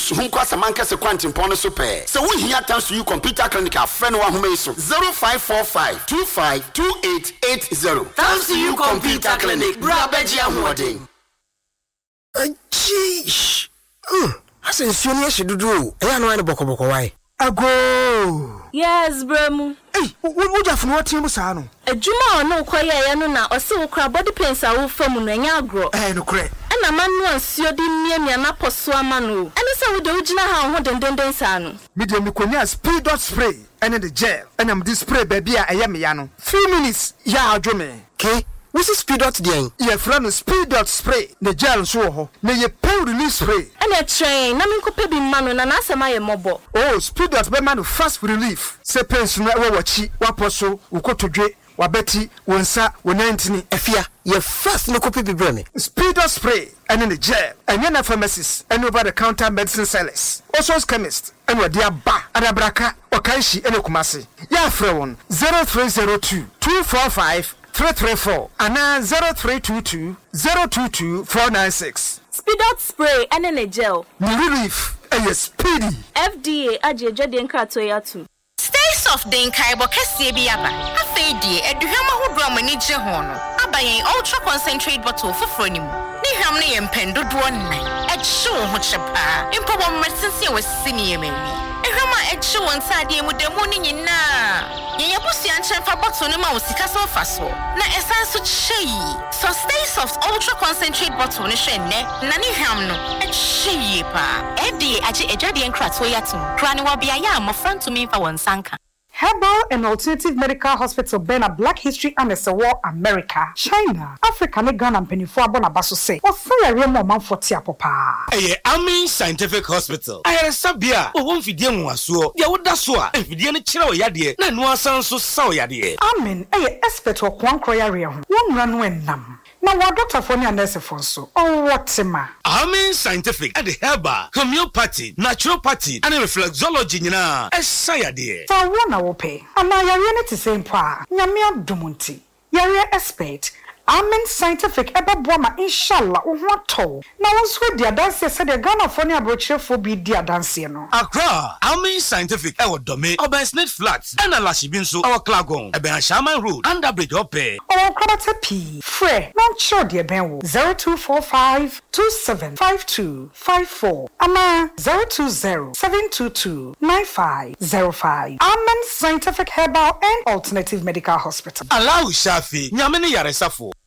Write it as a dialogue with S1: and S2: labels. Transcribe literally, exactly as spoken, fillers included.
S1: su hu kwa samanka se kwantim pon so pe se wo hia tan so you computer clinic afre no wa homa iso zero five four five two five two eight eight zero. Thanks to you computer clinic bra beji ahoden.
S2: Ajish. Mm. Asen sioni e shedudu. E ya no ane boko boko wai. Ago.
S3: Yes, bremu.
S2: Hey, wo ja funu otie mu saa no.
S3: Adwuma ono koye ye no na ose wo kra body pains a wo famu no enya agro.
S2: Eh no kre.
S3: Na manu ansio di miamia na poso amanu. Ene se wo de ugina ha ho dendenden saa no.
S2: Medium mikonia speed dot spray ene the gel. Ene am this spray baby a eye me ya no. three minutes ya adwome. Okay. What's the speed dot den? Ye friend speed dot spray. The gel so ho. Na ye pain relief spray.
S3: Ene train na min ko pe bi manu na na asema ye mobo.
S2: Oh, speed dot be manu fast relief. Se pain so na we wachi, waposo, ukotodwe, wabeti, wonsa, wonantini. Efia, ye fast no kopi bi breme. Speed dot spray and in the gel. And in pharmacies and over the counter medicine sellers. Also chemist and what dia ba adabraka okanshi ene kumase. Ya frewon zero three zero two two four five three three four and zero three two two zero two two four nine six.
S3: Speed out spray and in a gel.
S2: The relief and speedy.
S3: F D A aje jade nkrato ya tu.
S4: Stay soft den kaibo kese bi aba. Afedi eduhama hodo amani je ho no. Abayen ultra concentrate bottle foforo ni mu. Ni hwam ne yempendo do nnan. E hye ho chepa. Impo bo medicine e wasi ni yemani. Ehama e hye won sade mu demu ni nyina. Ye yabusu anchen fa bottle ne ma osika so fa so. Na esan so chei. So stay soft ultra concentrate bottle ne hwe ne. Na ni hwam no e hye pa. F D A age ejade nkrato yatum. Kra ne wa bia ya amofran to me fa won sanka.
S5: Herbal and Alternative Medical Hospital Bena Black History and War America, China, Africa, ne Ghana penifo abona baso say. O fire remo man forty apopa.
S6: Eh, Amin Scientific Hospital. Ayere sabia, o won fidie mu aso. Ya woda so a, fidie ne kire o yade, na no asan so sa o yade.
S5: Amin, eh expert o kwan kroya re ho. Won nra no enam. Na wa doctor for ni nurse for so. Oh what ma.
S6: Amin Scientific at the herbal, homeopathy, naturopathy, and reflexology nyina. Esayade.
S5: So wona wo pe. Ama yare ne te same pa. Nyame adumunti. Yare expert. Amen Scientific ebe boama inshallah wo hoto. Na wo so dia dance se de Ghana for ni abrochefo bi dia dance no.
S6: Accra, Amin Scientific e wo dome, Oben Snake Flats, and Alashi Binso, our Klagon, Eben Shaman Road, under bridge ope.
S5: Oh, Krabata P. Fre, non sure dear Ben zero two four five two seven five two five four. Ama zero two zero seven two two nine five zero five. Amen Scientific Herbal and Alternative Medical Hospital.
S6: Allow Shafi, Nyamini Yaresafo.